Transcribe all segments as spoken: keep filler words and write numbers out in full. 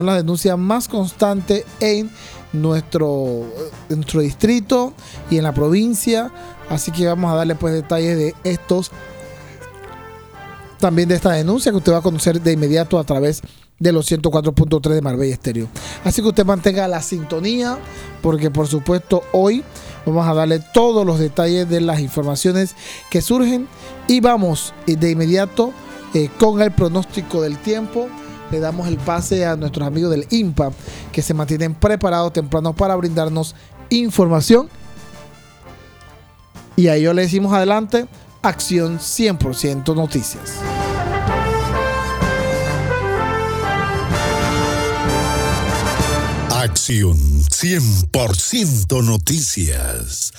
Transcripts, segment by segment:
la denuncia más constante en nuestro, en nuestro distrito y en la provincia. Así que vamos a darle pues detalles de estos, también de esta denuncia que usted va a conocer de inmediato a través de los ciento cuatro punto tres de Marbella Estéreo. Así que usted mantenga la sintonía, porque por supuesto hoy vamos a darle todos los detalles de las informaciones que surgen y vamos de inmediato eh, con el pronóstico del tiempo. Le damos el pase a nuestros amigos del I N P A que se mantienen preparados temprano para brindarnos información. Y a ello le decimos adelante, Acción cien por ciento Noticias. Acción cien por ciento Noticias.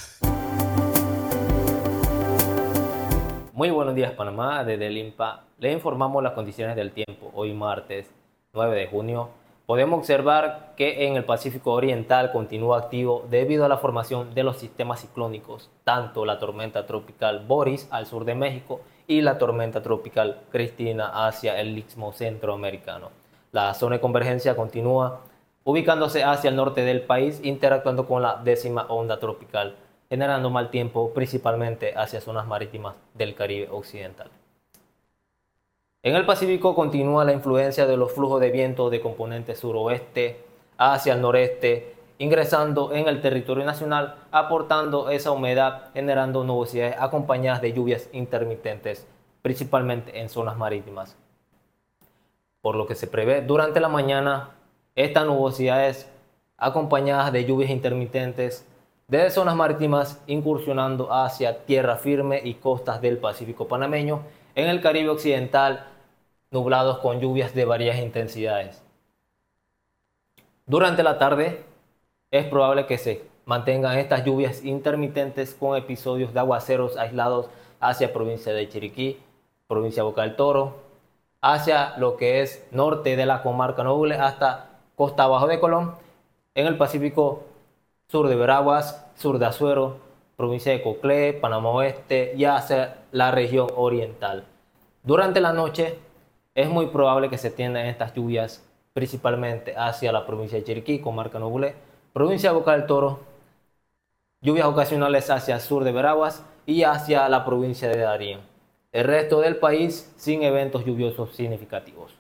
Muy buenos días, Panamá. Desde el I N P A le informamos las condiciones del tiempo. Hoy martes nueve de junio podemos observar que en el Pacífico Oriental continúa activo debido a la formación de los sistemas ciclónicos, tanto la tormenta tropical Boris al sur de México y la tormenta tropical Cristina hacia el istmo centroamericano. La zona de convergencia continúa ubicándose hacia el norte del país, interactuando con la décima onda tropical, generando mal tiempo principalmente hacia zonas marítimas del Caribe occidental. En el Pacífico continúa la influencia de los flujos de viento de componente suroeste hacia el noreste, ingresando en el territorio nacional, aportando esa humedad, generando nubosidades acompañadas de lluvias intermitentes, principalmente en zonas marítimas. Por lo que se prevé durante la mañana, estas nubosidades acompañadas de lluvias intermitentes desde zonas marítimas incursionando hacia tierra firme y costas del Pacífico panameño, en el Caribe occidental, nublados con lluvias de varias intensidades. Durante la tarde es probable que se mantengan estas lluvias intermitentes con episodios de aguaceros aislados hacia provincia de Chiriquí, provincia de Boca del Toro, hacia lo que es norte de la comarca Noble hasta costa abajo de Colón, en el Pacífico sur de Veraguas, sur de Azuero, provincia de Coclé, Panamá Oeste y hacia la región oriental. Durante la noche es muy probable que se tiendan estas lluvias principalmente hacia la provincia de Chiriquí, comarca Noble, provincia de Boca del Toro, lluvias ocasionales hacia el sur de Veraguas y hacia la provincia de Darién. El resto del país sin eventos lluviosos significativos.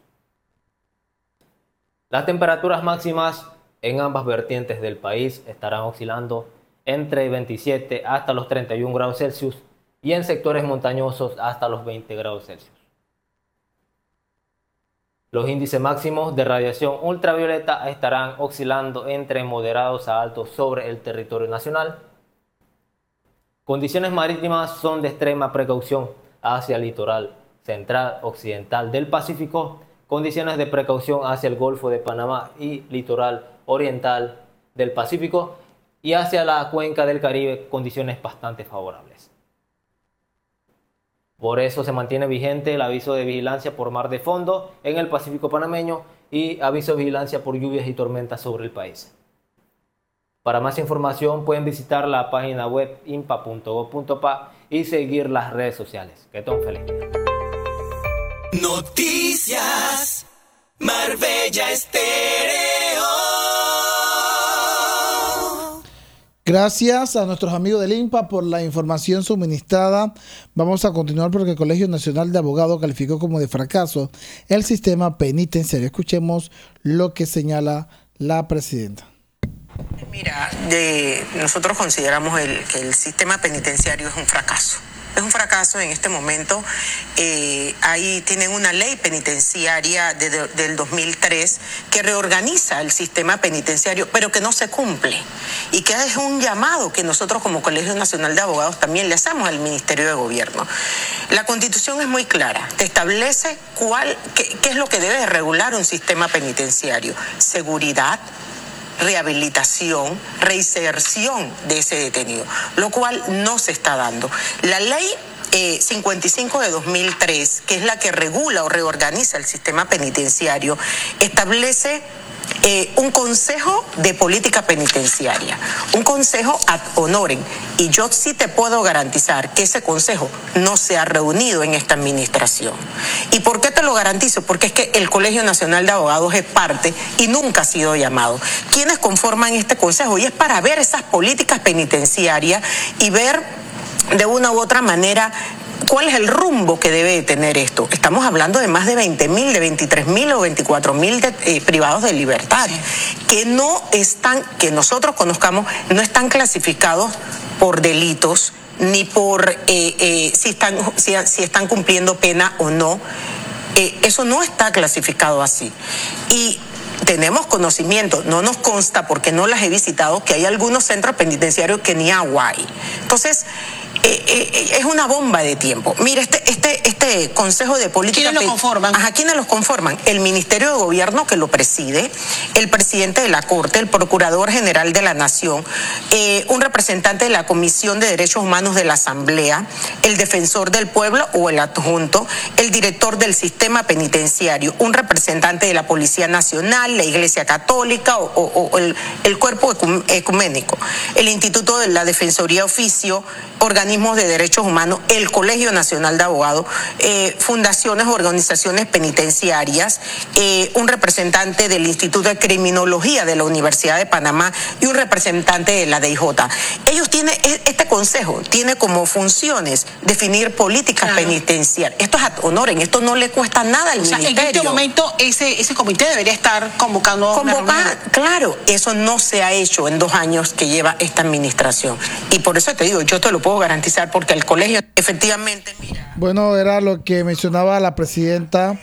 Las temperaturas máximas en ambas vertientes del país estarán oscilando entre veintisiete hasta los treinta y un grados Celsius y en sectores montañosos hasta los veinte grados Celsius. Los índices máximos de radiación ultravioleta estarán oscilando entre moderados a altos sobre el territorio nacional. Condiciones marítimas son de extrema precaución hacia el litoral central occidental del Pacífico, condiciones de precaución hacia el Golfo de Panamá y litoral oriental del Pacífico y hacia la cuenca del Caribe, condiciones bastante favorables. Por eso se mantiene vigente el aviso de vigilancia por mar de fondo en el Pacífico panameño y aviso de vigilancia por lluvias y tormentas sobre el país. Para más información pueden visitar la página web inpa punto gob punto pa y seguir las redes sociales. Que tengan un feliz día. Noticias Marbella Estéreo. Gracias a nuestros amigos del I N P A por la información suministrada. Vamos a continuar porque el Colegio Nacional de Abogados calificó como de fracaso el sistema penitenciario. Escuchemos lo que señala la presidenta. Mira, de, nosotros consideramos el, que el sistema penitenciario es un fracaso. Es un fracaso en este momento. Eh, ahí tienen una ley penitenciaria de, de, del dos mil tres que reorganiza el sistema penitenciario, pero que no se cumple. Y que es un llamado que nosotros como Colegio Nacional de Abogados también le hacemos al Ministerio de Gobierno. La Constitución es muy clara. Te establece cuál, qué, qué es lo que debe regular un sistema penitenciario. Seguridad, rehabilitación, reinserción de ese detenido, lo cual no se está dando. La ley eh, cincuenta y cinco de dos mil tres, que es la que regula o reorganiza el sistema penitenciario, establece eh, un consejo de política penitenciaria, un consejo ad honorem, y yo sí te puedo garantizar que ese consejo no se ha reunido en esta administración. ¿Y por qué te lo garantizo? Porque es que el Colegio Nacional de Abogados es parte y nunca ha sido llamado. ¿Quiénes conforman este consejo? Y es para ver esas políticas penitenciarias y ver de una u otra manera ¿cuál es el rumbo que debe de tener esto? Estamos hablando de más de veinte mil, de veintitrés mil o veinticuatro mil eh, privados de libertad, que no están, que nosotros conozcamos, no están clasificados por delitos, ni por eh, eh, si, están, si, si están cumpliendo pena o no. Eh, eso no está clasificado así. Y tenemos conocimiento, no nos consta porque no las he visitado, que hay algunos centros penitenciarios que ni agua hay. Entonces, Eh, eh, es una bomba de tiempo. Mira, este, este, este Consejo de Política... ¿Quiénes lo conforman? Ajá, ¿quiénes los conforman? El Ministerio de Gobierno, que lo preside, el presidente de la Corte, el Procurador General de la Nación, eh, un representante de la Comisión de Derechos Humanos de la Asamblea, el Defensor del Pueblo o el adjunto, el director del Sistema Penitenciario, un representante de la Policía Nacional, la Iglesia Católica o, o, o el, el Cuerpo Ecuménico, el Instituto de la Defensoría Oficio, organismos de derechos humanos, el Colegio Nacional de Abogados, eh, fundaciones, organizaciones penitenciarias, eh, un representante del Instituto de Criminología de la Universidad de Panamá y un representante de la D I J. Ellos tienen, este consejo tiene como funciones definir políticas claro. penitenciarias. Esto es ad honorem, esto no le cuesta nada al o sea, ministerio. En este momento ese, ese comité debería estar convocando Convocar, claro, eso no se ha hecho en dos años que lleva esta administración. Y por eso te digo, yo te lo puedo garantizar porque el colegio efectivamente mira. Bueno, era lo que mencionaba la presidenta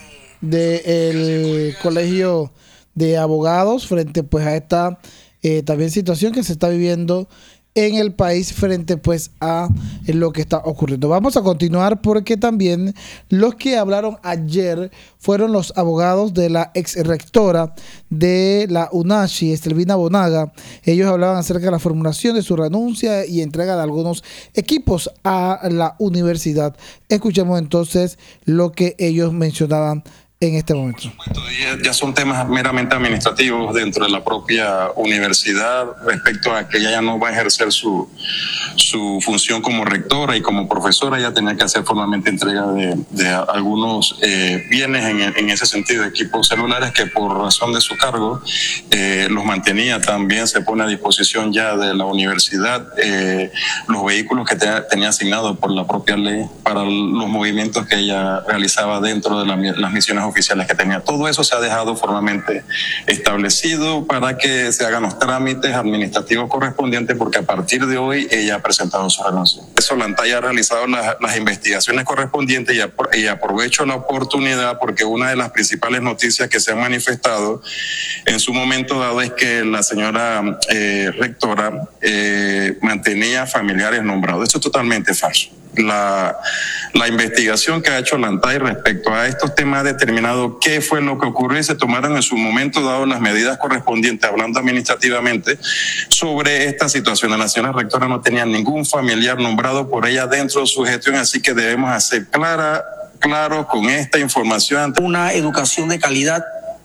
del Colegio de Abogados frente pues a esta eh, también situación que se está viviendo en el país frente pues a lo que está ocurriendo. Vamos a continuar porque también los que hablaron ayer fueron los abogados de la ex rectora de la UNACHI, Estelvina Bonaga. Ellos hablaban acerca de la formulación de su renuncia y entrega de algunos equipos a la universidad. Escuchemos entonces lo que ellos mencionaban en este momento. Ya son temas meramente administrativos dentro de la propia universidad respecto a que ella ya no va a ejercer su, su función como rectora y como profesora. Ella tenía que hacer formalmente entrega de, de algunos eh, bienes en, en ese sentido, equipos celulares que por razón de su cargo eh, los mantenía. También se pone a disposición ya de la universidad eh, los vehículos que te, tenía asignados por la propia ley para los movimientos que ella realizaba dentro de la, las misiones oficiales que tenía. Todo eso se ha dejado formalmente establecido para que se hagan los trámites administrativos correspondientes, porque a partir de hoy ella ha presentado su renuncia. Solantay ha realizado las, las investigaciones correspondientes y, apro y aprovecho la oportunidad porque una de las principales noticias que se han manifestado en su momento dado es que la señora eh, rectora eh, mantenía familiares nombrados. Esto es totalmente falso. La, la investigación que ha hecho Lantay respecto a estos temas ha determinado qué fue lo que ocurrió y se tomaron en su momento dado las medidas correspondientes, hablando administrativamente, sobre esta situación. La señora rectora no tenía ningún familiar nombrado por ella dentro de su gestión, así que debemos hacer clara, claro con esta información. Una educación de calidad,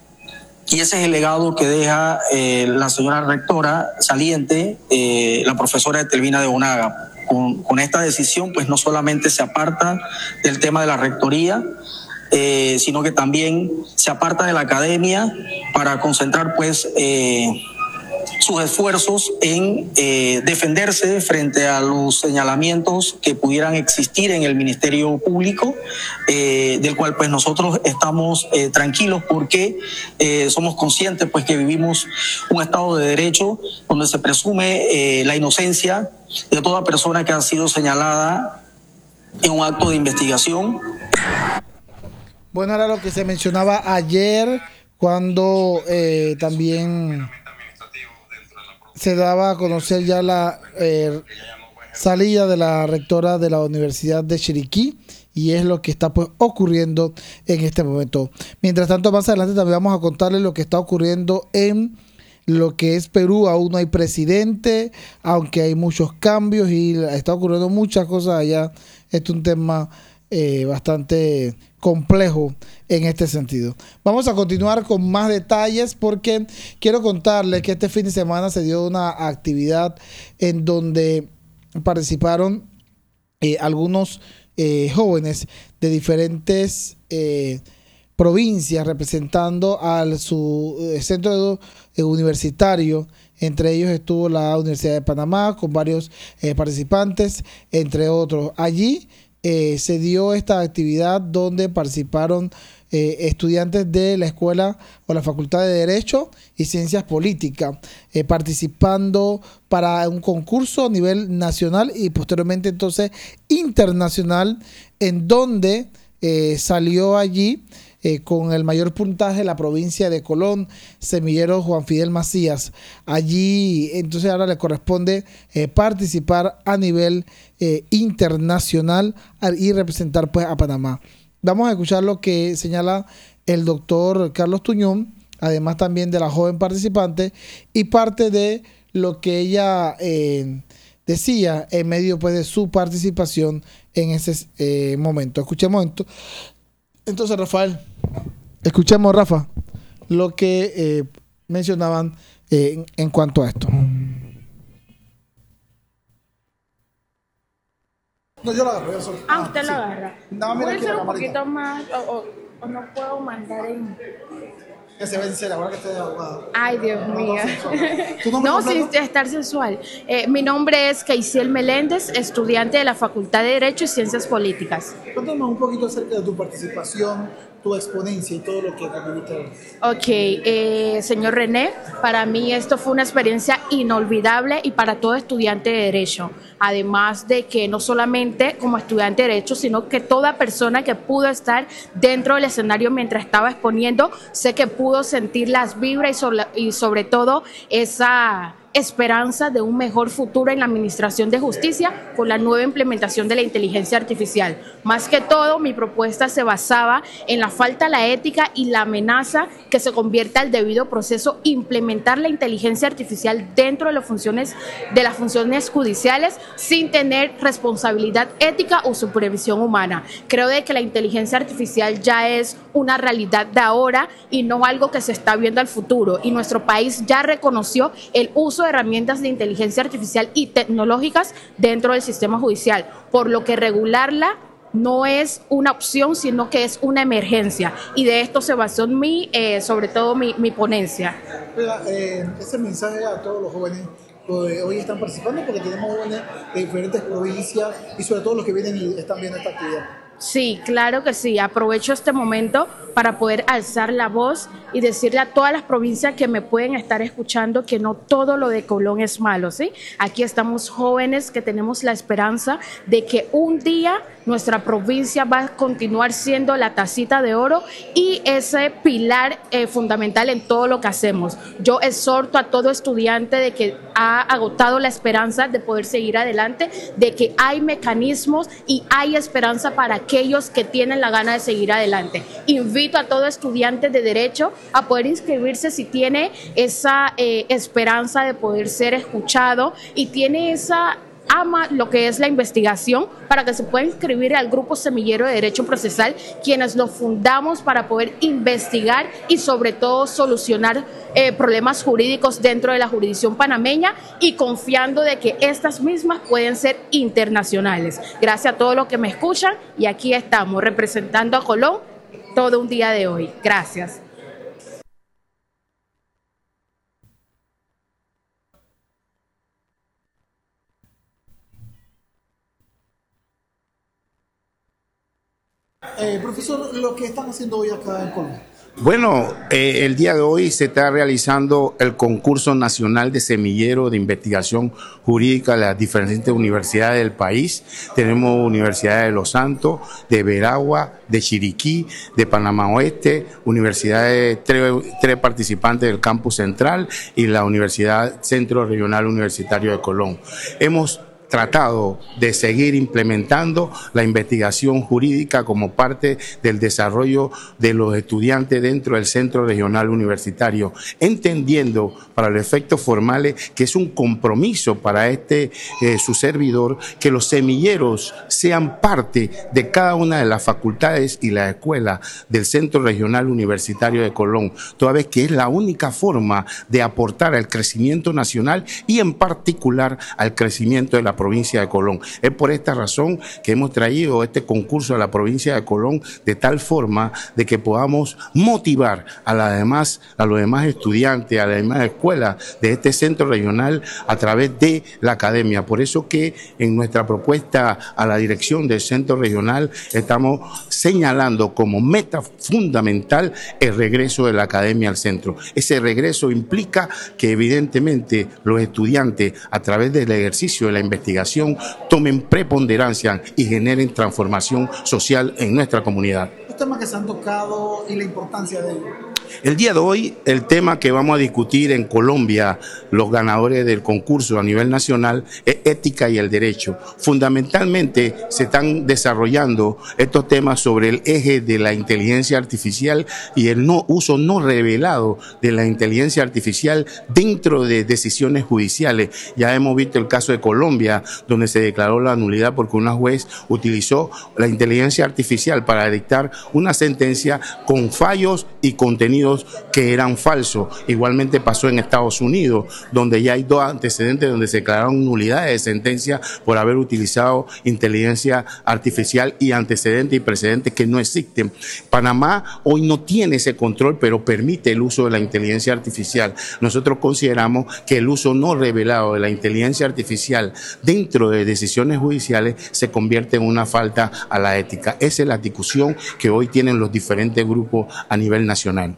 y ese es el legado que deja eh, la señora rectora saliente, eh, la profesora Estelvina de Bonaga. Con, con esta decisión, pues no solamente se aparta del tema de la rectoría, eh, sino que también se aparta de la academia para concentrar pues eh, sus esfuerzos en eh, defenderse frente a los señalamientos que pudieran existir en el Ministerio Público, eh, del cual pues nosotros estamos eh, tranquilos porque eh, somos conscientes pues que vivimos un Estado de Derecho donde se presume eh, la inocencia de toda persona que ha sido señalada en un acto de investigación. Bueno, era lo que se mencionaba ayer cuando eh, también se daba a conocer ya la eh, salida de la rectora de la Universidad de Chiriquí, y es lo que está pues ocurriendo en este momento. Mientras tanto, más adelante también vamos a contarles lo que está ocurriendo en lo que es Perú. Aún no hay presidente, aunque hay muchos cambios y está ocurriendo muchas cosas allá. Este es un tema eh, bastante complejo en este sentido. Vamos a continuar con más detalles porque quiero contarles que este fin de semana se dio una actividad en donde participaron eh, algunos eh, jóvenes de diferentes eh, provincias representando al su eh, centro eh, universitario. Entre ellos estuvo la Universidad de Panamá con varios eh, participantes, entre otros. Allí eh, se dio esta actividad donde participaron eh, estudiantes de la escuela o la Facultad de Derecho y Ciencias Políticas, eh, participando para un concurso a nivel nacional y posteriormente entonces internacional, en donde eh, salió allí Eh, con el mayor puntaje la provincia de Colón, semillero Juan Fidel Macías. Allí entonces ahora le corresponde eh, participar a nivel eh, internacional y representar pues a Panamá. Vamos a escuchar lo que señala el doctor Carlos Tuñón, además también de la joven participante, y parte de lo que ella eh, decía en medio pues de su participación en ese eh, momento. Escuchemos esto. Entonces, Rafael, escuchemos, Rafa, lo que eh, mencionaban eh, en, en cuanto a esto. No, yo la agarro. Yo soy... Ah, usted sí. La agarra. No, mira, ¿puede ser un poquito poquito más o, o, o no puedo mandar en...? Que se ve sincera, ahora que esté de abogado. Ay, Dios no, mío. No, no sin estar sensual. Eh, mi nombre es Keisiel Meléndez, estudiante de la Facultad de Derecho y Ciencias Políticas. Cuéntame un poquito acerca de tu participación, tu exponencia y todo lo que viviste. Ok, eh, señor René, para mí esto fue una experiencia inolvidable y para todo estudiante de Derecho. Además de que no solamente como estudiante de Derecho, sino que toda persona que pudo estar dentro del escenario mientras estaba exponiendo, sé que pudo sentir las vibras y sobre, y sobre todo esa esperanza de un mejor futuro en la administración de justicia con la nueva implementación de la inteligencia artificial. Más que todo, mi propuesta se basaba en la falta de la ética y la amenaza que se convierta al debido proceso implementar la inteligencia artificial dentro de las funciones, de las funciones judiciales sin tener responsabilidad ética o supervisión humana. Creo de que la inteligencia artificial ya es una realidad de ahora y no algo que se está viendo al futuro. Y nuestro país ya reconoció el uso de herramientas de inteligencia artificial y tecnológicas dentro del sistema judicial, por lo que regularla no es una opción, sino que es una emergencia. Y de esto se basó en mí, eh, sobre todo mi, mi ponencia. Mira, eh, ese mensaje a todos los jóvenes que hoy están participando, porque tenemos jóvenes de diferentes provincias y sobre todo los que vienen y están viendo esta actividad. Sí, claro que sí. Aprovecho este momento para poder alzar la voz y decirle a todas las provincias que me pueden estar escuchando que no todo lo de Colón es malo, ¿sí? Aquí estamos jóvenes que tenemos la esperanza de que un día nuestra provincia va a continuar siendo la tacita de oro y ese pilar eh, fundamental en todo lo que hacemos. Yo exhorto a todo estudiante de que ha agotado la esperanza de poder seguir adelante, de que hay mecanismos y hay esperanza para aquellos que tienen la gana de seguir adelante. Invito a todo estudiante de Derecho a poder inscribirse si tiene esa eh, esperanza de poder ser escuchado y tiene esa ama lo que es la investigación, para que se pueda inscribir al Grupo Semillero de Derecho Procesal, quienes lo fundamos para poder investigar y sobre todo solucionar eh, problemas jurídicos dentro de la jurisdicción panameña y confiando de que estas mismas pueden ser internacionales. Gracias a todos los que me escuchan y aquí estamos representando a Colón todo un día de hoy. Gracias. Eh, profesor, lo que están haciendo hoy acá en Colombia. Bueno, eh, el día de hoy se está realizando el concurso nacional de semillero de investigación jurídica de las diferentes universidades del país. Tenemos Universidad de Los Santos, de Veragua, de Chiriquí, de Panamá Oeste, universidades, tres, tres participantes del campus central y la Universidad Centro Regional Universitario de Colón. Hemos tratado de seguir implementando la investigación jurídica como parte del desarrollo de los estudiantes dentro del Centro Regional Universitario, entendiendo para los efectos formales que es un compromiso para este eh, su servidor que los semilleros sean parte de cada una de las facultades y las escuelas del Centro Regional Universitario de Colón, toda vez que es la única forma de aportar al crecimiento nacional y en particular al crecimiento de la provincia de Colón. Es por esta razón que hemos traído este concurso a la provincia de Colón de tal forma de que podamos motivar a, la demás, a los demás estudiantes, a las demás escuelas de este centro regional a través de la academia. Por eso que en nuestra propuesta a la dirección del centro regional estamos señalando como meta fundamental el regreso de la academia al centro. Ese regreso implica que evidentemente los estudiantes a través del ejercicio de la investigación tomen preponderancia y generen transformación social en nuestra comunidad. Los temas que se han tocado y la importancia de ellos. El día de hoy, el tema que vamos a discutir en Colombia, los ganadores del concurso a nivel nacional, es ética y el derecho. Fundamentalmente se están desarrollando estos temas sobre el eje de la inteligencia artificial y el no uso no revelado de la inteligencia artificial dentro de decisiones judiciales. Ya hemos visto el caso de Colombia, donde se declaró la nulidad porque una juez utilizó la inteligencia artificial para dictar una sentencia con fallos y contenidos que eran falsos. Igualmente pasó en Estados Unidos, donde ya hay dos antecedentes donde se declararon nulidades de sentencia por haber utilizado inteligencia artificial y antecedentes y precedentes que no existen. Panamá hoy no tiene ese control, pero permite el uso de la inteligencia artificial. Nosotros consideramos que el uso no revelado de la inteligencia artificial dentro de decisiones judiciales se convierte en una falta a la ética. Esa es la discusión que hoy tienen los diferentes grupos a nivel nacional.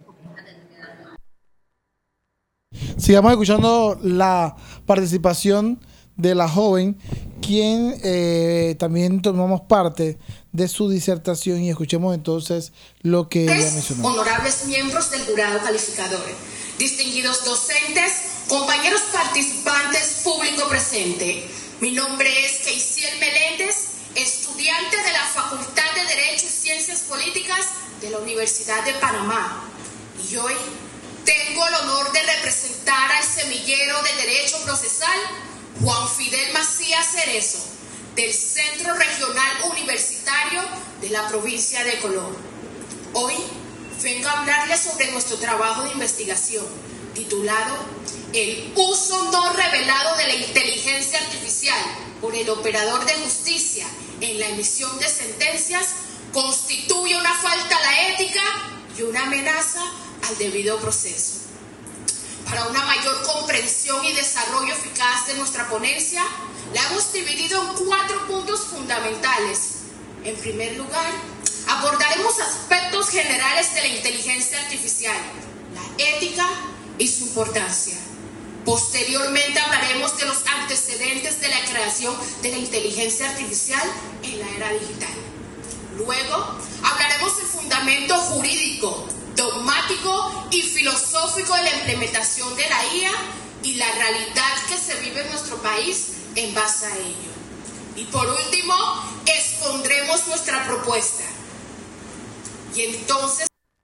Sigamos escuchando la participación de la joven, quien eh, también tomamos parte de su disertación, y escuchemos entonces lo que ella mencionó. Honorables miembros del jurado calificador, distinguidos docentes, compañeros participantes, público presente. Mi nombre es Keisiel Meléndez, estudiante de la Facultad de Derecho y Ciencias Políticas de la Universidad de Panamá. Y hoy tengo el honor de representar al semillero de Derecho Procesal Juan Fidel Macías Cerezo, del Centro Regional Universitario de la provincia de Colón. Hoy vengo a hablarles sobre nuestro trabajo de investigación, titulado El uso no revelado de la inteligencia artificial por el operador de justicia en la emisión de sentencias constituye una falta a la ética y una amenaza al debido proceso. Para una mayor comprensión y desarrollo eficaz de nuestra ponencia, la hemos dividido en cuatro puntos fundamentales. En primer lugar, abordaremos aspectos generales de la inteligencia artificial, la ética y su importancia. Posteriormente hablaremos de los antecedentes de la creación de la inteligencia artificial en la era digital. Luego, hablaremos del fundamento jurídico, dogmático y filosófico de la implementación de la I A y la realidad que se vive en nuestro país en base a ello. Y por último, expondremos nuestra propuesta. Y entonces...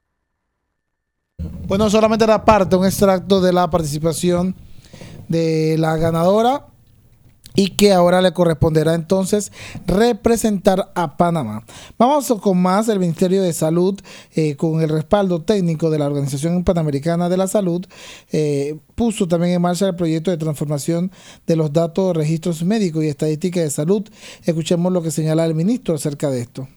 Bueno, solamente era parte, un extracto de la participación de la ganadora, y que ahora le corresponderá entonces representar a Panamá. Vamos con más. El Ministerio de Salud, eh, con el respaldo técnico de la Organización Panamericana de la Salud, eh, puso también en marcha el proyecto de transformación de los datos de registros médicos y estadísticas de salud. Escuchemos lo que señala el ministro acerca de esto.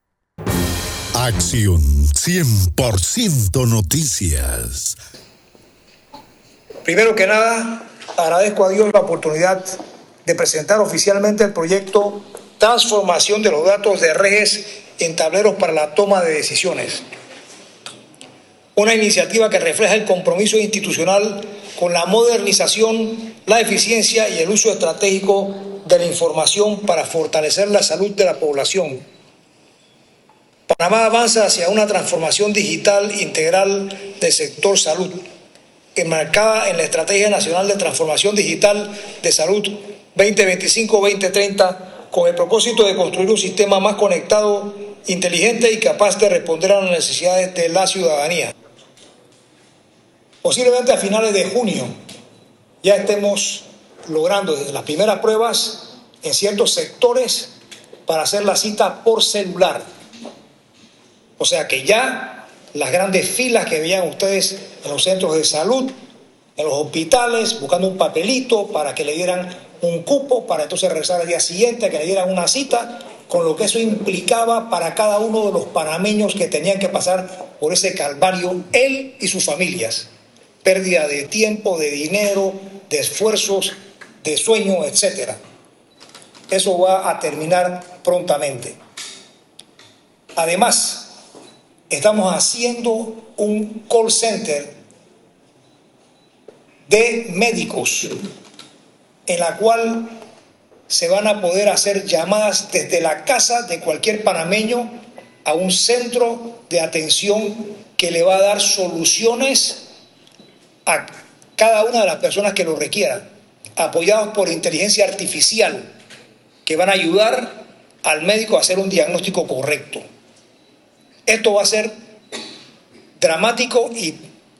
Acción cien por ciento Noticias. Primero que nada, agradezco a Dios la oportunidad de presentar oficialmente el proyecto Transformación de los datos de reges en tableros para la toma de decisiones. Una iniciativa que refleja el compromiso institucional con la modernización, la eficiencia y el uso estratégico de la información para fortalecer la salud de la población. Panamá avanza hacia una transformación digital integral del sector salud, enmarcada en la Estrategia Nacional de Transformación Digital de Salud veinte veinticinco a veinte treinta con el propósito de construir un sistema más conectado, inteligente y capaz de responder a las necesidades de la ciudadanía. Posiblemente a finales de junio ya estemos logrando desde las primeras pruebas en ciertos sectores para hacer la cita por celular. O sea que ya las grandes filas que veían ustedes en los centros de salud, en los hospitales, buscando un papelito para que le dieran un cupo, para entonces regresar al día siguiente, que le dieran una cita, con lo que eso implicaba para cada uno de los panameños que tenían que pasar por ese calvario, él y sus familias. Pérdida de tiempo, de dinero, de esfuerzos, de sueño, etcétera. Eso va a terminar prontamente. Además, estamos haciendo un call center de médicos en la cual se van a poder hacer llamadas desde la casa de cualquier panameño a un centro de atención que le va a dar soluciones a cada una de las personas que lo requieran, apoyados por inteligencia artificial, que van a ayudar al médico a hacer un diagnóstico correcto. Esto va a ser dramático y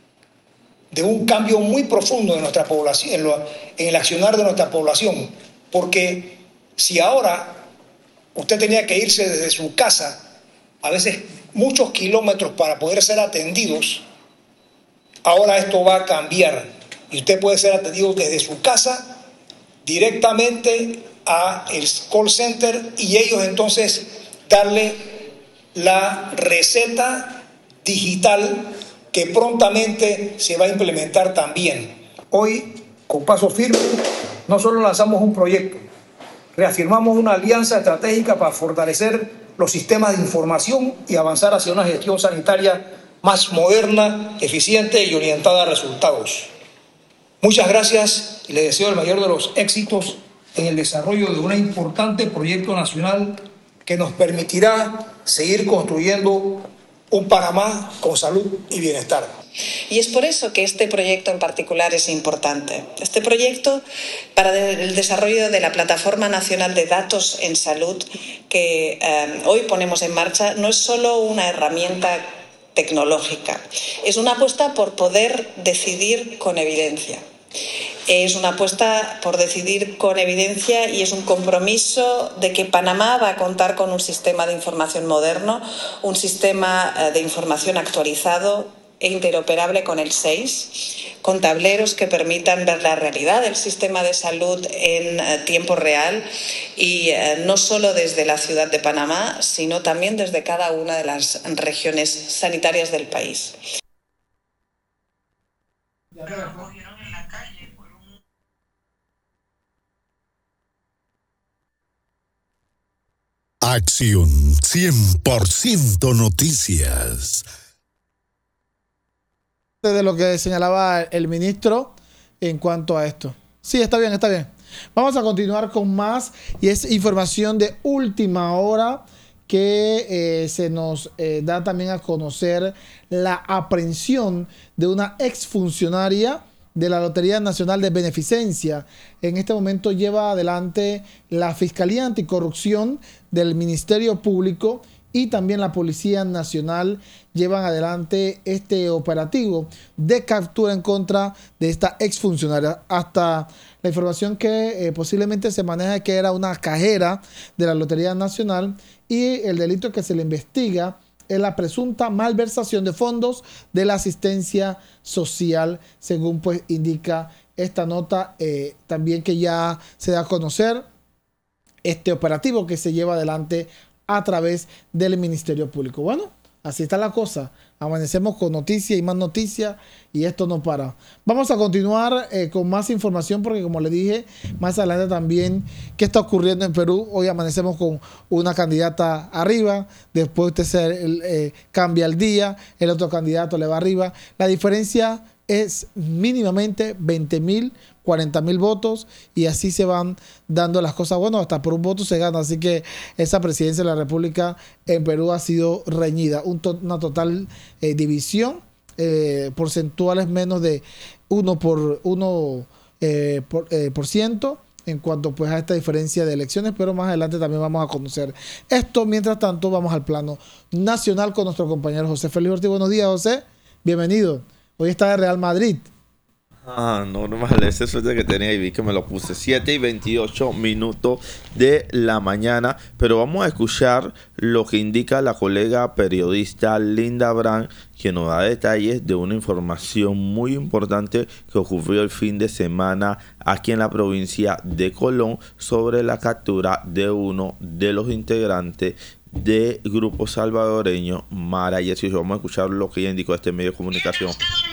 de un cambio muy profundo en nuestra población, en, lo, en el accionar de nuestra población, porque si ahora usted tenía que irse desde su casa, a veces muchos kilómetros para poder ser atendidos, ahora esto va a cambiar y usted puede ser atendido desde su casa directamente a el call center y ellos entonces darle la receta digital que prontamente se va a implementar también. Hoy, con paso firme, no solo lanzamos un proyecto, reafirmamos una alianza estratégica para fortalecer los sistemas de información y avanzar hacia una gestión sanitaria más moderna, eficiente y orientada a resultados. Muchas gracias y les deseo el mayor de los éxitos en el desarrollo de un importante proyecto nacional que nos permitirá seguir construyendo un Panamá con salud y bienestar. Y es por eso que este proyecto en particular es importante. Este proyecto para el desarrollo de la Plataforma Nacional de Datos en Salud que eh, hoy ponemos en marcha no es solo una herramienta tecnológica, es una apuesta por poder decidir con evidencia. Es una apuesta por decidir con evidencia y es un compromiso de que Panamá va a contar con un sistema de información moderno, un sistema de información actualizado e interoperable con el S E I S, con tableros que permitan ver la realidad del sistema de salud en tiempo real y eh, no solo desde la ciudad de Panamá, sino también desde cada una de las regiones sanitarias del país. Acción cien por ciento Noticias. De lo que señalaba el ministro en cuanto a esto. Sí, está bien, está bien. Vamos a continuar con más y es información de última hora que eh, se nos eh, da también a conocer la aprehensión de una exfuncionaria de la Lotería Nacional de Beneficencia. En este momento lleva adelante la Fiscalía Anticorrupción del Ministerio Público y también la Policía Nacional llevan adelante este operativo de captura en contra de esta exfuncionaria. Hasta la información que eh, posiblemente se maneja que era una cajera de la Lotería Nacional y el delito que se le investiga es la presunta malversación de fondos de la asistencia social, según pues indica esta nota, eh, también que ya se da a conocer este operativo que se lleva adelante a través del Ministerio Público. Bueno, así está la cosa. Amanecemos con noticias y más noticias y esto no para. Vamos a continuar eh, con más información porque, como le dije, más adelante también qué está ocurriendo en Perú. Hoy amanecemos con una candidata arriba, después usted se eh, cambia el día, el otro candidato le va arriba. La diferencia es mínimamente veinte mil, cuarenta mil votos y así se van dando las cosas. Bueno, hasta por un voto se gana, así que esa presidencia de la República en Perú ha sido reñida, un to una total eh, división, eh, porcentuales menos de uno por uno eh, por, eh, por ciento en cuanto pues a esta diferencia de elecciones, pero más adelante también vamos a conocer esto. Mientras tanto, vamos al plano nacional con nuestro compañero José Félix Ortiz. Buenos días, José. Bienvenido. Hoy está de Real Madrid. Ah, normal, esa suerte que tenía y vi que me lo puse. siete y veintiocho minutos de la mañana, pero vamos a escuchar lo que indica la colega periodista Linda Brand, que nos da detalles de una información muy importante que ocurrió el fin de semana aquí en la provincia de Colón sobre la captura de uno de los integrantes del grupo salvadoreño Mara y Jesús. Vamos a escuchar lo que ella indicó a este medio de comunicación.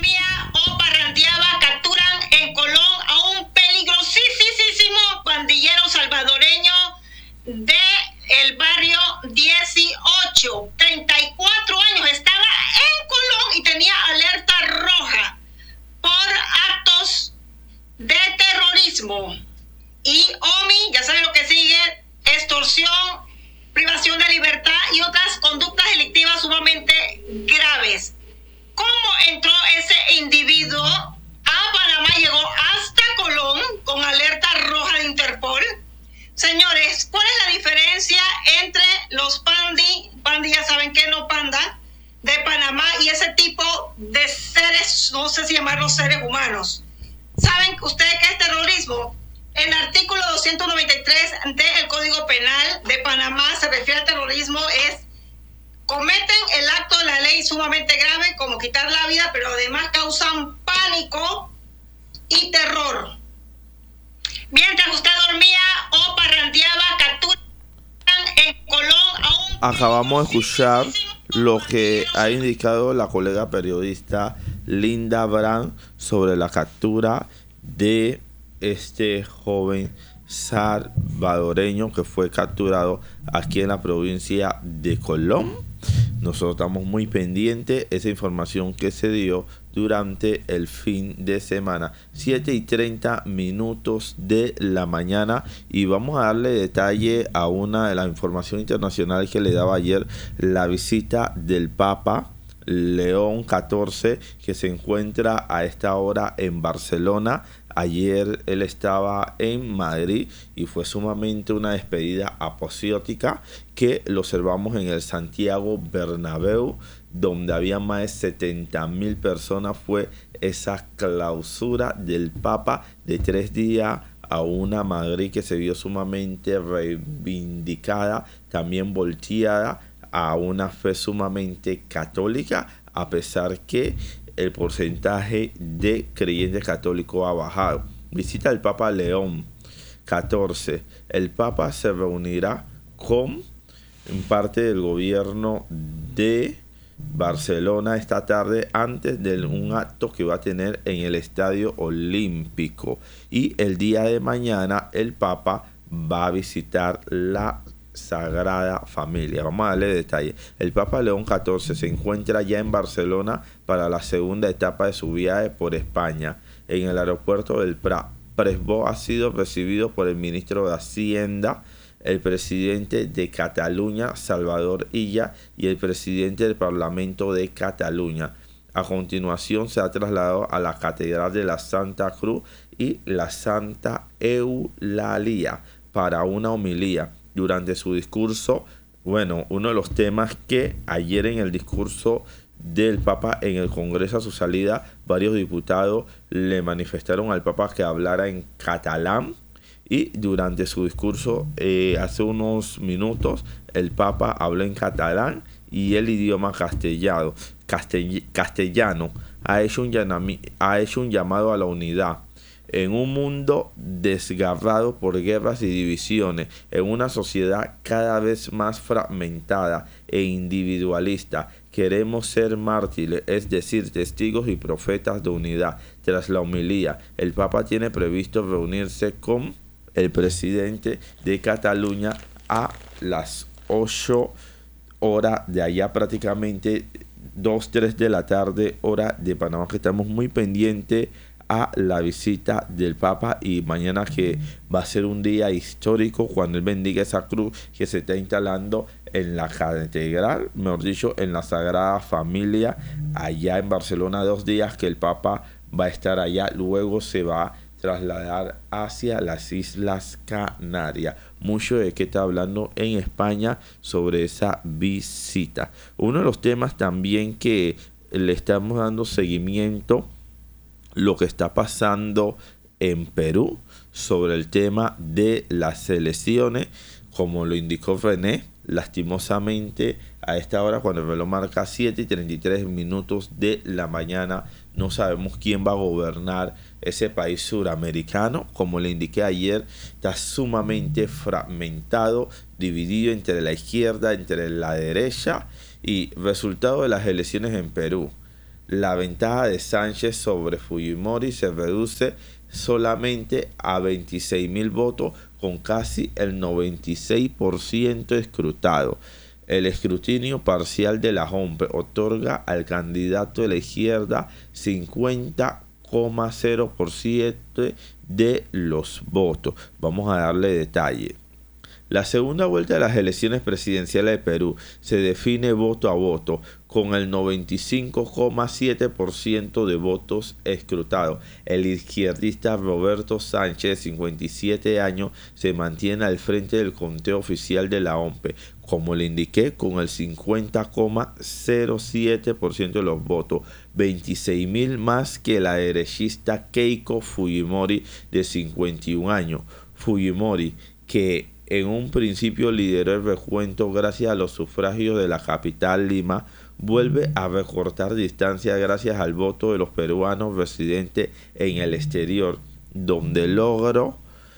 De el barrio dieciocho, treinta y cuatro años, estaba en Colón y tenía alerta roja por actos de terrorismo y O M I, ya saben lo que sigue, extorsión, privación de libertad y otras conductas delictivas sumamente graves. ¿Cómo entró ese individuo a Panamá? Llegó hasta Colón con alerta roja de Interpol. Señores, ¿cuál es la diferencia entre los pandi, pandi ya saben que no panda, de Panamá y ese tipo de seres, no sé si llamarlos seres humanos? ¿Saben ustedes qué es terrorismo? El artículo doscientos noventa y tres del Código Penal de Panamá se refiere al terrorismo, es cometen el acto de la ley sumamente grave como quitar la vida, pero además causan pánico y terror. Mientras usted dormía o parrandeaba, capturan en Colón a un... Acabamos de escuchar lo que ha indicado la colega periodista Linda Brand sobre la captura de este joven salvadoreño que fue capturado aquí en la provincia de Colón. Nosotros estamos muy pendientes de esa información que se dio durante el fin de semana. siete y treinta minutos de la mañana y vamos a darle detalle a una de las informaciones internacionales que le daba ayer, la visita del Papa León catorce, que se encuentra a esta hora en Barcelona. Ayer él estaba en Madrid y fue sumamente una despedida apoteótica que lo observamos en el Santiago Bernabéu, donde había más de setenta mil personas. Fue esa clausura del Papa de tres días a una Madrid que se vio sumamente reivindicada, también volteada a una fe sumamente católica, a pesar que el porcentaje de creyentes católicos ha bajado. Visita del Papa León catorce. El Papa se reunirá con parte del gobierno de Barcelona esta tarde antes de un acto que va a tener en el Estadio Olímpico. Y el día de mañana el Papa va a visitar la Sagrada Familia. Vamos a darle detalle. El Papa León catorce se encuentra ya en Barcelona para la segunda etapa de su viaje por España. En el aeropuerto del Prat, Presbó ha sido recibido por el ministro de Hacienda, el presidente de Cataluña, Salvador Illa, y el presidente del Parlamento de Cataluña. A continuación se ha trasladado a la Catedral de la Santa Cruz y la Santa Eulalia para una homilía. Durante su discurso, bueno, uno de los temas que ayer en el discurso del Papa en el Congreso a su salida, varios diputados le manifestaron al Papa que hablara en catalán, y durante su discurso eh, hace unos minutos el Papa habló en catalán y el idioma castellano, castell- castellano ha hecho un llamami- ha hecho un llamado a la unidad. En un mundo desgarrado por guerras y divisiones, en una sociedad cada vez más fragmentada e individualista, queremos ser mártires, es decir, testigos y profetas de unidad. Tras la homilía, el Papa tiene previsto reunirse con el presidente de Cataluña a las ocho horas de allá, prácticamente dos, tres de la tarde, hora de Panamá, que estamos muy pendientes a la visita del Papa, y mañana que va a ser un día histórico cuando él bendiga esa cruz que se está instalando en la catedral, mejor dicho, en la Sagrada Familia allá en Barcelona. Dos días que el Papa va a estar allá, luego se va a trasladar hacia las Islas Canarias. Mucho de qué está hablando en España sobre esa visita. Uno de los temas también que le estamos dando seguimiento, lo que está pasando en Perú sobre el tema de las elecciones, como lo indicó René. Lastimosamente, a esta hora, cuando el reloj marca siete y treinta y tres minutos de la mañana, no sabemos quién va a gobernar ese país suramericano. Como le indiqué ayer, está sumamente fragmentado, dividido entre la izquierda, entre la derecha. Y resultado de las elecciones en Perú, la ventaja de Sánchez sobre Fujimori se reduce solamente a veintiséis mil votos, con casi el noventa y seis por ciento escrutado. El escrutinio parcial de la JOMPE otorga al candidato de la izquierda cincuenta coma cero por ciento de los votos. Vamos a darle detalle. La segunda vuelta de las elecciones presidenciales de Perú se define voto a voto, con el noventa y cinco coma siete por ciento de votos escrutados. El izquierdista Roberto Sánchez, de cincuenta y siete años, se mantiene al frente del conteo oficial de la OMPE, como le indiqué, con el cincuenta coma cero siete por ciento de los votos, veintiséis mil más que la derechista Keiko Fujimori, de cincuenta y un años. Fujimori, que en un principio lideró el recuento gracias a los sufragios de la capital Lima, vuelve a recortar distancia gracias al voto de los peruanos residentes en el exterior, donde logró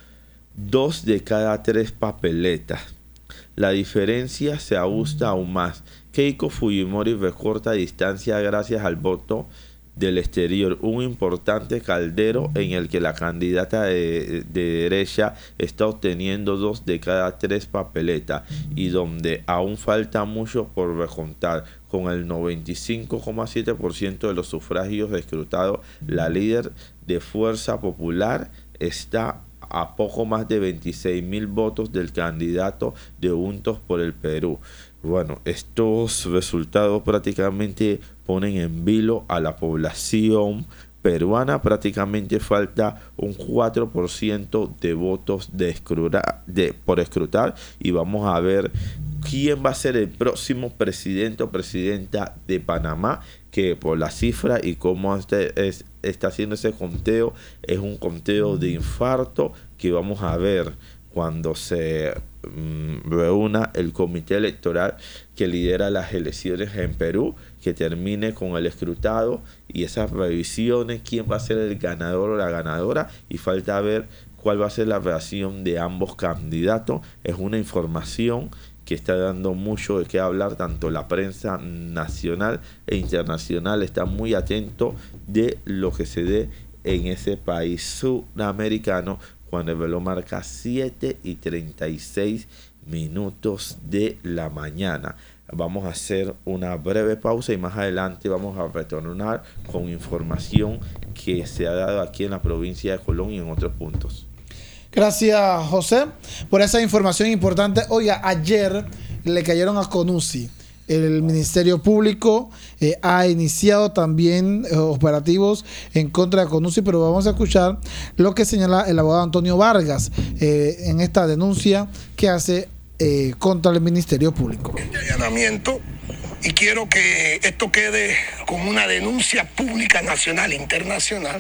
dos de cada tres papeletas. La diferencia se ajusta aún más. Keiko Fujimori recorta distancia gracias al voto del exterior, un importante caldero en el que la candidata de, de derecha está obteniendo dos de cada tres papeletas y donde aún falta mucho por recontar. Con el noventa y cinco coma siete por ciento de los sufragios escrutados, la líder de Fuerza Popular está a poco más de veintiséis mil votos del candidato de Juntos por el Perú. Bueno, estos resultados prácticamente ponen en vilo a la población peruana. Prácticamente falta un cuatro por ciento de votos de escrutar, de, por escrutar, y vamos a ver quién va a ser el próximo presidente o presidenta de Panamá, que por la cifra y cómo este es, está haciendo ese conteo, es un conteo de infarto que vamos a ver cuando se mm, reúna el comité electoral que lidera las elecciones en Perú, que termine con el escrutado y esas revisiones, quién va a ser el ganador o la ganadora, y falta ver cuál va a ser la reacción de ambos candidatos. Es una información que está dando mucho de qué hablar, tanto la prensa nacional e internacional está muy atento de lo que se dé en ese país sudamericano, cuando el reloj marca siete y treinta y seis minutos de la mañana. Vamos a hacer una breve pausa y más adelante vamos a retornar con información que se ha dado aquí en la provincia de Colón y en otros puntos. Gracias, José, por esa información importante. Oiga, ayer le cayeron a Conusi. El Ministerio Público eh, ha iniciado también eh, operativos en contra de Conusi, pero vamos a escuchar lo que señala el abogado Antonio Vargas eh, en esta denuncia que hace eh, contra el Ministerio Público. Este allanamiento, y quiero que esto quede como una denuncia pública nacional e internacional,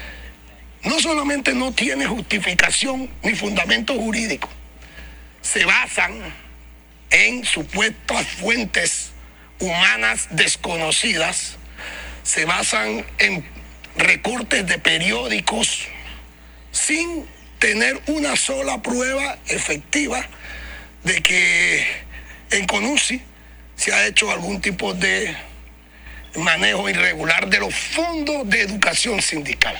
no solamente no tiene justificación ni fundamento jurídico, se basan en supuestas fuentes humanas desconocidas, se basan en recortes de periódicos sin tener una sola prueba efectiva de que en Conusi se ha hecho algún tipo de manejo irregular de los fondos de educación sindical.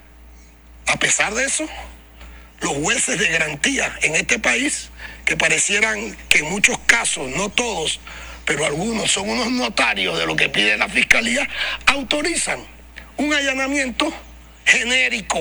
A pesar de eso, los jueces de garantía en este país, que parecieran que en muchos casos, no todos, pero algunos son unos notarios de lo que pide la Fiscalía, autorizan un allanamiento genérico.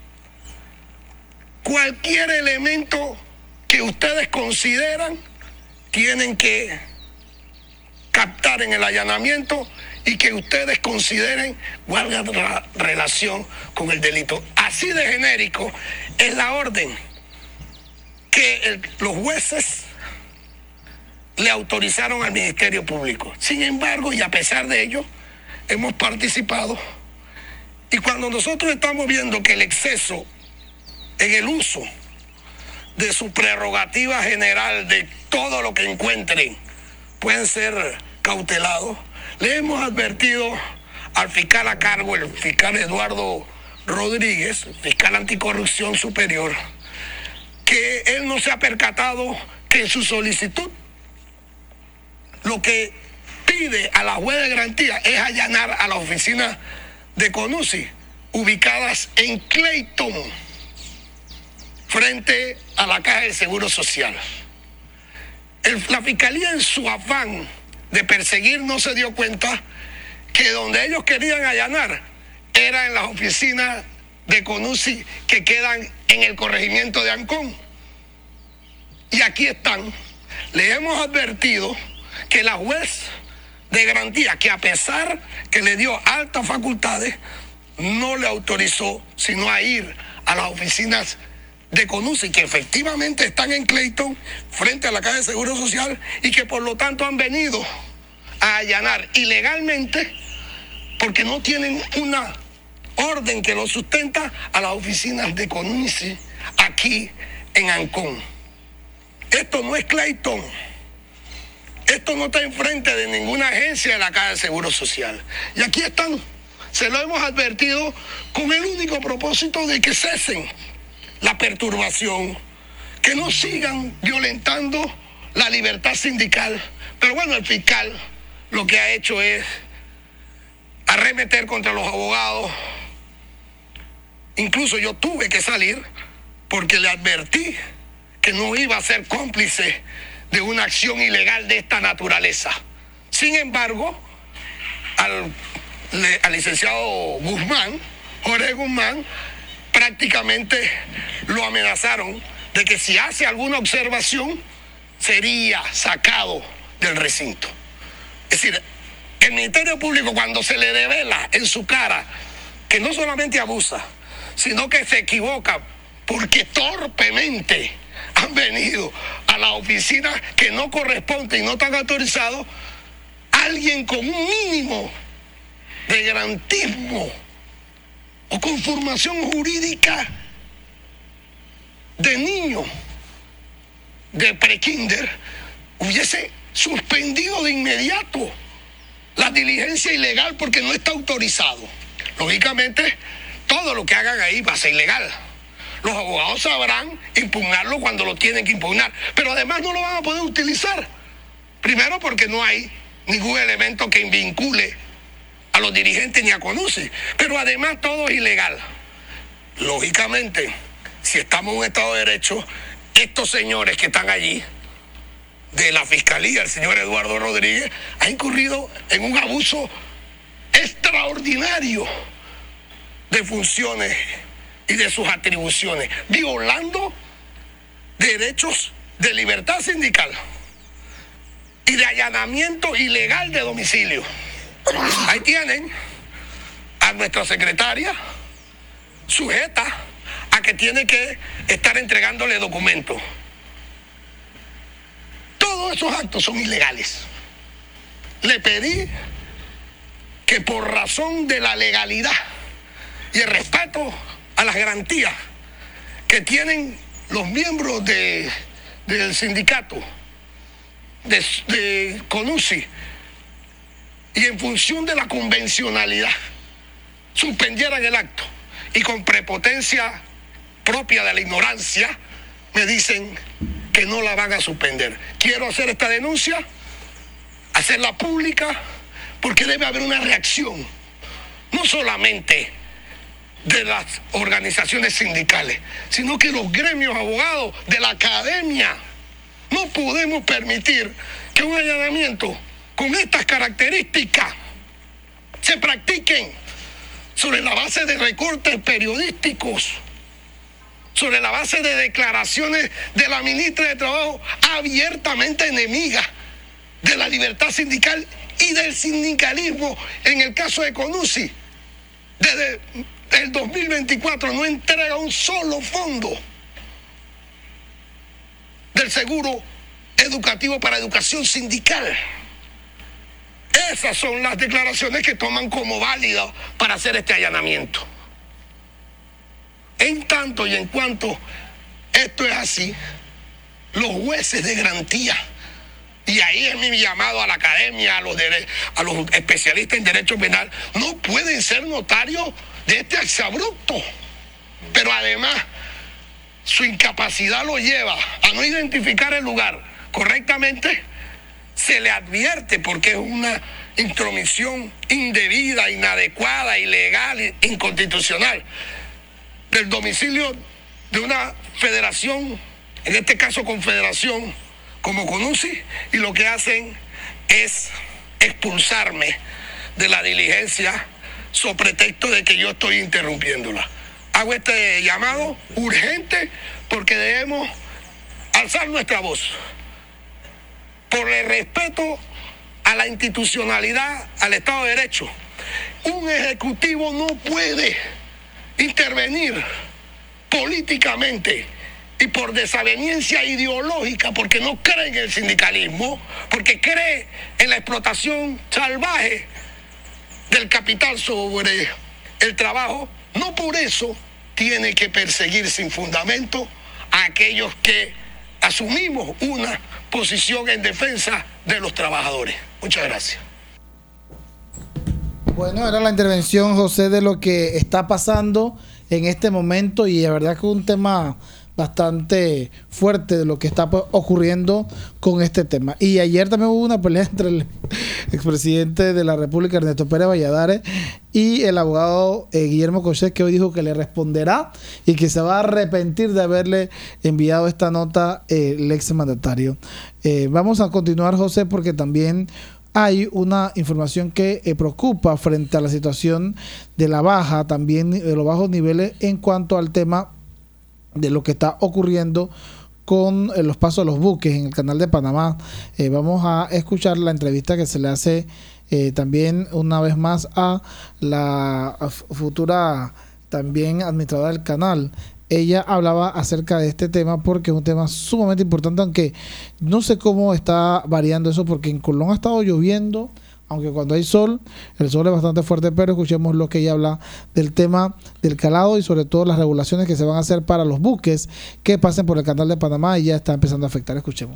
Cualquier elemento que ustedes consideran tienen que captar en el allanamiento y que ustedes consideren guarda relación con el delito. Así así de genérico es la orden que el, los jueces le autorizaron al Ministerio Público. Sin embargo, y a pesar de ello, hemos participado. Y cuando nosotros estamos viendo que el exceso en el uso de su prerrogativa general de todo lo que encuentren pueden ser cautelados, le hemos advertido al fiscal a cargo, el fiscal Eduardo Rodríguez, fiscal anticorrupción superior, que él no se ha percatado que en su solicitud lo que pide a la juez de garantía es allanar a la oficina de CONUSI, ubicadas en Clayton, frente a la Caja de Seguro Social. El, la Fiscalía, en su afán de perseguir, no se dio cuenta que donde ellos querían allanar era en las oficinas de CONUSI que quedan en el corregimiento de Ancón. Y aquí están. Le hemos advertido que la juez de garantía, que a pesar que le dio altas facultades, no le autorizó sino a ir a las oficinas de CONUSI, que efectivamente están en Clayton, frente a la Caja de Seguro Social, y que por lo tanto han venido a allanar ilegalmente, porque no tienen una orden que lo sustenta, a las oficinas de CONUSI aquí en Ancón. Esto no es Clayton. Esto no está enfrente de ninguna agencia de la Caja de Seguro Social. Y aquí están. Se lo hemos advertido con el único propósito de que cesen la perturbación, que no sigan violentando la libertad sindical. Pero bueno, el fiscal lo que ha hecho es arremeter contra los abogados. Incluso yo tuve que salir porque le advertí que no iba a ser cómplice de una acción ilegal de esta naturaleza. Sin embargo, al, le, al licenciado Guzmán, Jorge Guzmán, prácticamente lo amenazaron de que si hace alguna observación sería sacado del recinto. Es decir, el Ministerio Público, cuando se le revela en su cara que no solamente abusa, sino que se equivoca porque torpemente han venido a la oficina que no corresponde y no están autorizados, alguien con un mínimo de garantismo o con formación jurídica de niño, de prekinder, hubiese suspendido de inmediato la diligencia ilegal porque no está autorizado. Lógicamente, todo lo que hagan ahí va a ser ilegal. Los abogados sabrán impugnarlo cuando lo tienen que impugnar, pero además no lo van a poder utilizar. Primero porque no hay ningún elemento que vincule a los dirigentes ni a CONUSI, pero además todo es ilegal. Lógicamente, si estamos en un Estado de Derecho, estos señores que están allí, de la Fiscalía, el señor Eduardo Rodríguez, ha incurrido en un abuso extraordinario de funciones y de sus atribuciones, violando derechos de libertad sindical y de allanamiento ilegal de domicilio. Ahí tienen a nuestra secretaria sujeta a que tiene que estar entregándole documentos. Todos esos actos son ilegales. Le pedí que por razón de la legalidad y el respeto a las garantías que tienen los miembros de, del sindicato de, de CONUSI, y en función de la convencionalidad suspendieran el acto, y con prepotencia propia de la ignorancia me dicen que no la van a suspender. Quiero hacer esta denuncia, hacerla pública, porque debe haber una reacción, no solamente de las organizaciones sindicales, sino que los gremios abogados de la academia. No podemos permitir que un allanamiento con estas características se practiquen sobre la base de recortes periodísticos, sobre la base de declaraciones de la ministra de Trabajo abiertamente enemiga de la libertad sindical y del sindicalismo, en el caso de CONUSI, desde el dos mil veinticuatro no entrega un solo fondo del seguro educativo para educación sindical. Esas son las declaraciones que toman como válidas para hacer este allanamiento. En tanto y en cuanto esto es así, los jueces de garantía, y ahí es mi llamado a la academia, a los, dere- a los especialistas en derecho penal, no pueden ser notarios de este exabrupto. Pero además, su incapacidad lo lleva a no identificar el lugar correctamente. Se le advierte porque es una intromisión indebida, inadecuada, ilegal, inconstitucional del domicilio de una federación, en este caso confederación como CONUSI, y lo que hacen es expulsarme de la diligencia sobre pretexto de que yo estoy interrumpiéndola. Hago este llamado urgente porque debemos alzar nuestra voz por el respeto a la institucionalidad, al Estado de Derecho. Un ejecutivo no puede intervenir políticamente y por desaveniencia ideológica, porque no cree en el sindicalismo, porque cree en la explotación salvaje del capital sobre el trabajo. No por eso tiene que perseguir sin fundamento a aquellos que asumimos una posición en defensa de los trabajadores. Muchas gracias. Bueno, era la intervención, José, de lo que está pasando en este momento, y la verdad que es un tema bastante fuerte de lo que está ocurriendo con este tema. Y ayer también hubo una pelea entre el expresidente de la República, Ernesto Pérez Valladares, y el abogado eh, Guillermo Cochet, que hoy dijo que le responderá y que se va a arrepentir de haberle enviado esta nota eh, el exmandatario. Eh, vamos a continuar, José, porque también hay una información que eh, preocupa frente a la situación de la baja, también de los bajos niveles en cuanto al tema de lo que está ocurriendo con eh, los pasos de los buques en el canal de Panamá. Eh, vamos a escuchar la entrevista que se le hace eh, también una vez más a la futura también administradora del canal. Ella hablaba acerca de este tema porque es un tema sumamente importante, aunque no sé cómo está variando eso, porque en Colón ha estado lloviendo, aunque cuando hay sol, el sol es bastante fuerte, pero escuchemos lo que ella habla del tema del calado y sobre todo las regulaciones que se van a hacer para los buques que pasen por el canal de Panamá, y ya está empezando a afectar. Escuchemos.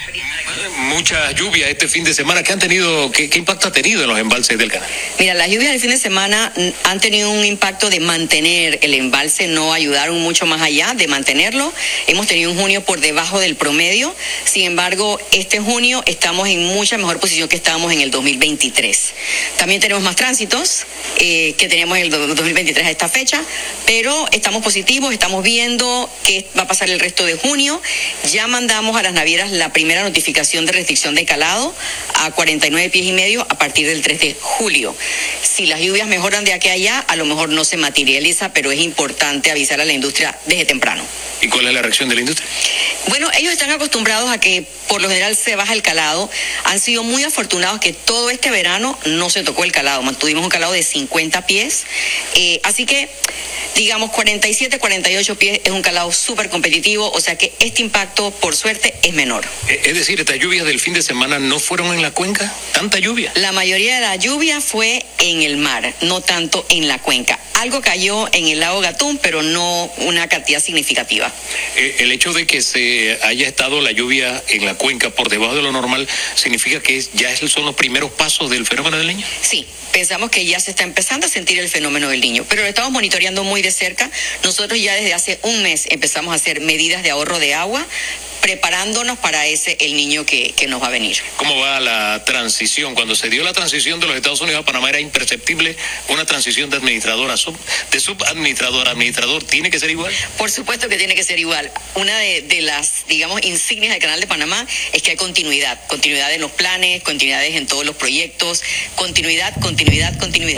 Mucha lluvia este fin de semana. ¿Qué han tenido, qué, qué impacto ha tenido en los embalses del canal? Mira, las lluvias del fin de semana han tenido un impacto de mantener el embalse, no ayudaron mucho más allá de mantenerlo. Hemos tenido un junio por debajo del promedio. Sin embargo, este junio estamos en mucha mejor posición que estábamos en el dos mil veintitrés. También tenemos más tránsitos eh, que teníamos en el dos mil veintitrés a esta fecha, pero estamos positivos, estamos viendo qué va a pasar el resto de junio. Ya mandamos a las navieras la primera notificación de restricción de calado a cuarenta y nueve pies y medio a partir del tres de julio. Si las lluvias mejoran de aquí a allá, a lo mejor no se materializa, pero es importante avisar a la industria desde temprano. ¿Y cuál es la reacción de la industria? Bueno, ellos están acostumbrados a que por lo general se baja el calado. Han sido muy afortunados que todo este verano no se tocó el calado. Mantuvimos un calado de cincuenta pies. Eh, así que, digamos, cuarenta y siete, cuarenta y ocho pies es un calado súper competitivo. O sea que este impacto, por suerte, es menor. Es decir, estas lluvias del fin de semana no fueron en la cuenca. ¿Tanta lluvia? La mayoría de la lluvia fue en el mar, no tanto en la cuenca. Algo cayó en el lago Gatún, pero no una cantidad significativa. Eh, el hecho de que se haya estado la lluvia en la cuenca por debajo de lo normal, ¿significa que ya son los primeros pasos del fenómeno del Niño? Sí, pensamos que ya se está empezando a sentir el fenómeno del Niño, pero lo estamos monitoreando muy de cerca. Nosotros ya desde hace un mes empezamos a hacer medidas de ahorro de agua, preparándonos para ese el Niño que, que nos va a venir. ¿Cómo va la transición? Cuando se dio la transición de los Estados Unidos a Panamá era imperceptible una transición de administrador a sub, de subadministrador a administrador. ¿Tiene que ser igual? Por supuesto que tiene que ser igual. Una de, de las, digamos, insignias del Canal de Panamá es que hay continuidad. Continuidad en los planes, continuidades en todos los proyectos, continuidad, continuidad, continuidad.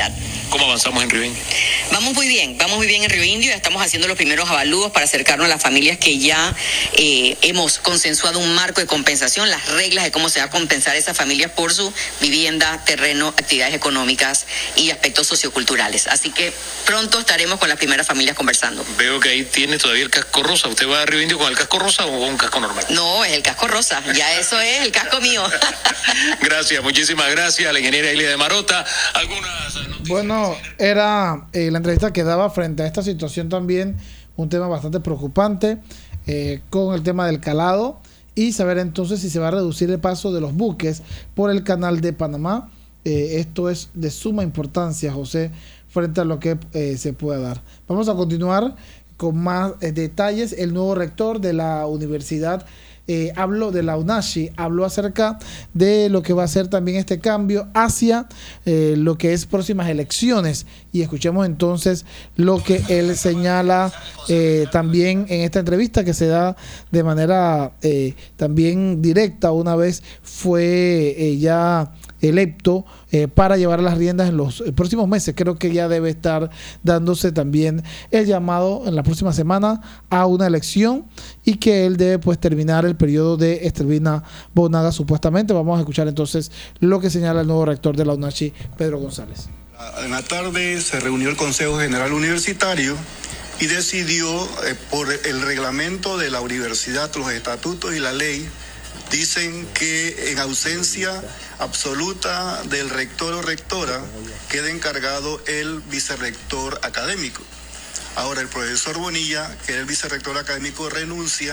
¿Cómo avanzamos en Río Indio? Vamos muy bien, vamos muy bien en Río Indio. Estamos haciendo los primeros avalúos para acercarnos a las familias que ya eh, hemos consensuado un marco de compensación, las reglas de cómo se va a compensar a esas familias por su vivienda, terreno, actividades económicas y aspectos socioculturales. Así que pronto estaremos con las primeras familias conversando. Veo que ahí tiene todavía el casco rosa. ¿Usted va a Río Indio con el casco rosa o con un casco normal? No, es el casco rosa. Ya eso es el casco mío. Gracias, muchísimas gracias a la ingeniera Ilia de Marota. Algunas... Bueno, era eh, la entrevista que daba frente a esta situación también, un tema bastante preocupante eh, con el tema del calado y saber entonces si se va a reducir el paso de los buques por el canal de Panamá. Eh, esto es de suma importancia, José, frente a lo que eh, se pueda dar. Vamos a continuar con más eh, detalles. El nuevo rector de la universidad Eh, habló de la UNACHI, habló acerca de lo que va a ser también este cambio hacia eh, lo que es próximas elecciones, y escuchemos entonces lo que él señala eh, también en esta entrevista que se da de manera eh, también directa una vez fue eh, ya electo eh, para llevar las riendas en los próximos meses. Creo que ya debe estar dándose también el llamado en la próxima semana a una elección y que él debe pues terminar el periodo de Estelvina Bonaga supuestamente. Vamos a escuchar entonces lo que señala el nuevo rector de la UNACHI, Pedro González. En la tarde se reunió el Consejo General Universitario y decidió eh, por el reglamento de la universidad, los estatutos y la ley, dicen que en ausencia absoluta del rector o rectora queda encargado el vicerrector académico. Ahora el profesor Bonilla, que es el vicerrector académico, renuncia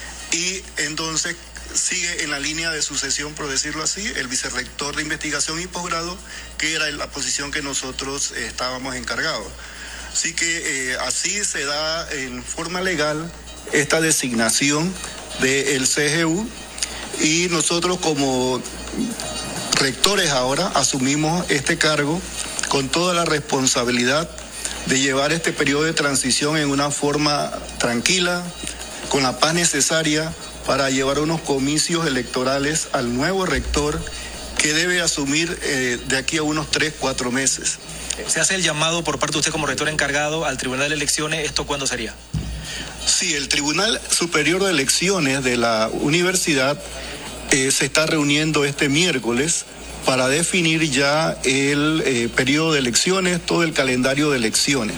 y entonces sigue en la línea de sucesión, por decirlo así, el vicerrector de investigación y posgrado, que era la posición que nosotros eh, estábamos encargados. Así que eh, así se da en forma legal esta designación del C G U. Y nosotros como rectores ahora asumimos este cargo con toda la responsabilidad de llevar este periodo de transición en una forma tranquila, con la paz necesaria para llevar unos comicios electorales al nuevo rector que debe asumir eh, de aquí a unos tres, cuatro meses. ¿Se hace el llamado por parte de usted como rector encargado al Tribunal de Elecciones? ¿Esto cuándo sería? Sí, el Tribunal Superior de Elecciones de la universidad eh, se está reuniendo este miércoles para definir ya el eh, periodo de elecciones, todo el calendario de elecciones.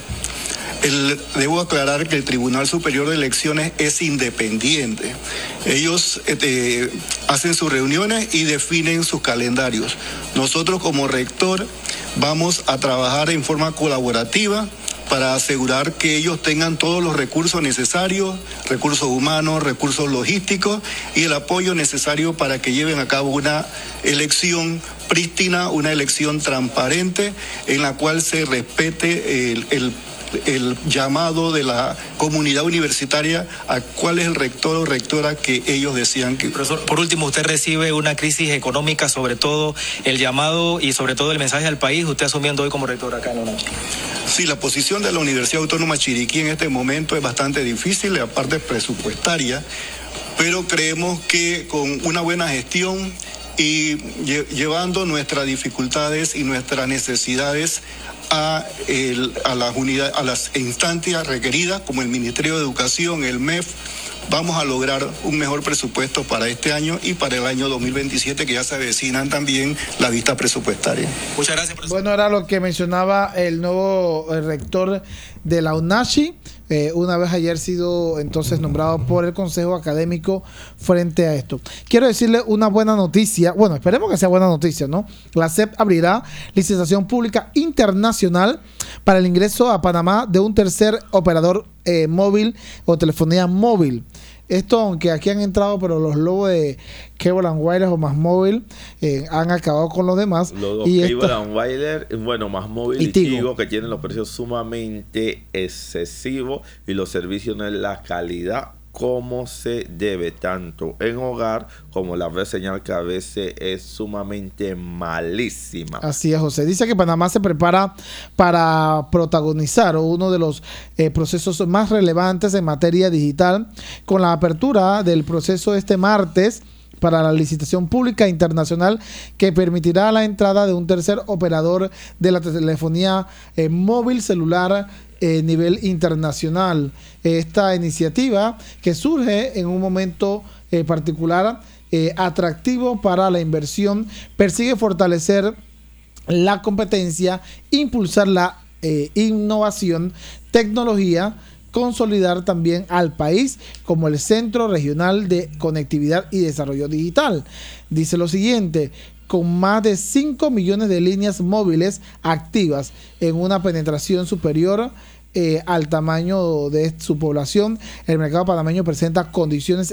El, debo aclarar que el Tribunal Superior de Elecciones es independiente. Ellos eh, hacen sus reuniones y definen sus calendarios. Nosotros como rector vamos a trabajar en forma colaborativa para asegurar que ellos tengan todos los recursos necesarios, recursos humanos, recursos logísticos y el apoyo necesario para que lleven a cabo una elección prístina, una elección transparente en la cual se respete el, el el llamado de la comunidad universitaria a cuál es el rector o rectora que ellos decían que... Profesor, por último, usted recibe una crisis económica, sobre todo el llamado y sobre todo el mensaje al país, usted asumiendo hoy como rector acá en la UNACHI. Sí, la posición de la Universidad Autónoma Chiriquí en este momento es bastante difícil, aparte presupuestaria, pero creemos que con una buena gestión y lle- llevando nuestras dificultades y nuestras necesidades a, el, a, las unidades, a las instancias requeridas, como el Ministerio de Educación, el M E F, vamos a lograr un mejor presupuesto para este año y para el año dos mil veintisiete, que ya se avecinan también la vista presupuestaria. Muchas gracias, profesor. Bueno, era lo que mencionaba el nuevo el rector de la UNACHI, eh, una vez ayer sido entonces nombrado por el Consejo Académico frente a esto. Quiero decirle una buena noticia, bueno, esperemos que sea buena noticia, ¿no? La S E P abrirá licitación pública internacional para el ingreso a Panamá de un tercer operador eh, móvil o telefonía móvil. Esto, aunque aquí han entrado, pero los lobos de Cable and Wireless o Más Móvil eh, han acabado con los demás. Los dos, y Cable esto, and Wireless, bueno, Más Móvil y y, Tigo. Tigo, que tienen los precios sumamente excesivos y los servicios no es la calidad como se debe, tanto en hogar como la red señal, que a veces es sumamente malísima. Así es, José. Dice que Panamá se prepara para protagonizar uno de los eh, procesos más relevantes en materia digital con la apertura del proceso este martes para la licitación pública internacional que permitirá la entrada de un tercer operador de la telefonía eh, móvil celular a eh, nivel internacional. Esta iniciativa, que surge en un momento eh, particular eh, atractivo para la inversión, persigue fortalecer la competencia, impulsar la eh, innovación, tecnología, consolidar también al país como el centro regional de conectividad y desarrollo digital. Dice lo siguiente: con más de cinco millones de líneas móviles activas en una penetración superior eh, al tamaño de su población, el mercado panameño presenta condiciones